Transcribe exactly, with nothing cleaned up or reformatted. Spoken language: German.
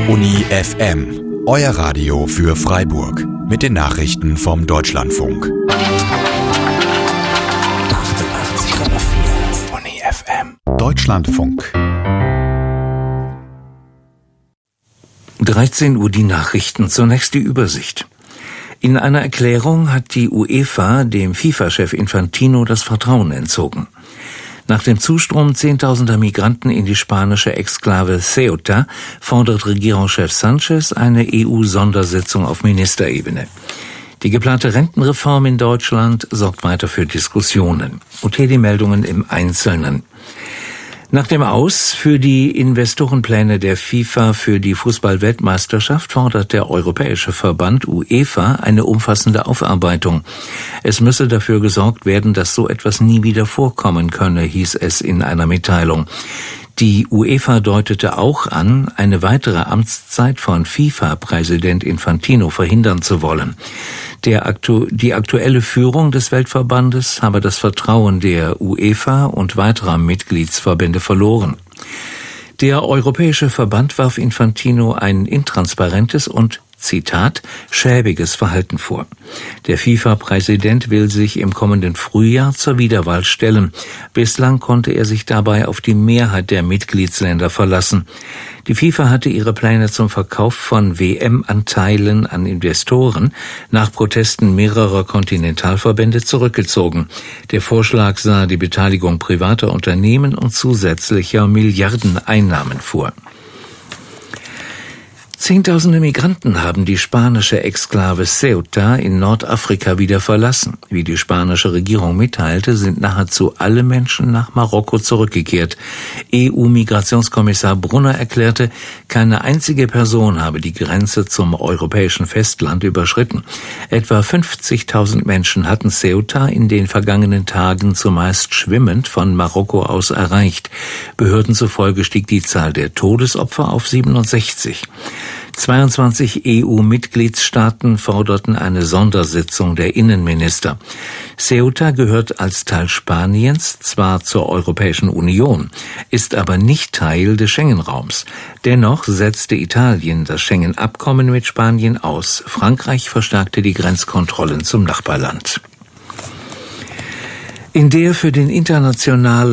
Uni F M, euer Radio für Freiburg. Mit den Nachrichten vom Deutschlandfunk. achtundachtzig Komma vier Uni F M. Deutschlandfunk. dreizehn Uhr die Nachrichten. Zunächst die Übersicht. In einer Erklärung hat die UEFA dem FIFA-Chef Infantino das Vertrauen entzogen. Nach dem Zustrom zehntausender Migranten in die spanische Exklave Ceuta fordert Regierungschef Sanchez eine E U-Sondersitzung auf Ministerebene. Die geplante Rentenreform in Deutschland sorgt weiter für Diskussionen. Und hier die Meldungen im Einzelnen. Nach dem Aus für die Investorenpläne der FIFA für die Fußball-Weltmeisterschaft fordert der Europäische Verband UEFA eine umfassende Aufarbeitung. Es müsse dafür gesorgt werden, dass so etwas nie wieder vorkommen könne, hieß es in einer Mitteilung. Die UEFA deutete auch an, eine weitere Amtszeit von FIFA-Präsident Infantino verhindern zu wollen. Der aktu- die aktuelle Führung des Weltverbandes habe das Vertrauen der UEFA und weiterer Mitgliedsverbände verloren. Der Europäische Verband warf Infantino ein intransparentes und Zitat, schäbiges Verhalten vor. Der FIFA-Präsident will sich im kommenden Frühjahr zur Wiederwahl stellen. Bislang konnte er sich dabei auf die Mehrheit der Mitgliedsländer verlassen. Die FIFA hatte ihre Pläne zum Verkauf von W M-Anteilen an Investoren nach Protesten mehrerer Kontinentalverbände zurückgezogen. Der Vorschlag sah die Beteiligung privater Unternehmen und zusätzlicher Milliardeneinnahmen vor. Zehntausende Migranten haben die spanische Exklave Ceuta in Nordafrika wieder verlassen. Wie die spanische Regierung mitteilte, sind nahezu alle Menschen nach Marokko zurückgekehrt. E U-Migrationskommissar Brunner erklärte, keine einzige Person habe die Grenze zum europäischen Festland überschritten. Etwa fünfzigtausend Menschen hatten Ceuta in den vergangenen Tagen zumeist schwimmend von Marokko aus erreicht. Behörden zufolge stieg die Zahl der Todesopfer auf siebenundsechzig. zweiundzwanzig E U-Mitgliedstaaten forderten eine Sondersitzung der Innenminister. Ceuta gehört als Teil Spaniens zwar zur Europäischen Union, ist aber nicht Teil des Schengen-Raums. Dennoch setzte Italien das Schengen-Abkommen mit Spanien aus. Frankreich verstärkte die Grenzkontrollen zum Nachbarland. In der für den internationalen